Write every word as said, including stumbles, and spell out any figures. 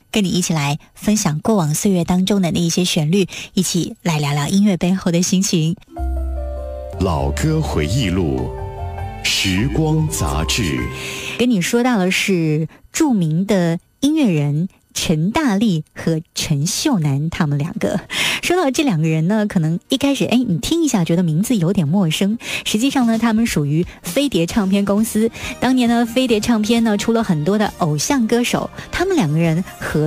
跟你一起来分享过往岁月当中的那一些旋律，一起来聊聊音乐背后的心情。 老歌回忆录，时光杂志。 跟你说到的是著名的音乐人陈大力和陈秀楠，他们两个。说到这两个人呢，可能一开始哎，你听一下觉得名字有点陌生，实际上呢，他们属于飞碟唱片公司。当年呢，飞碟唱片呢出了很多的偶像歌手，他们两个人合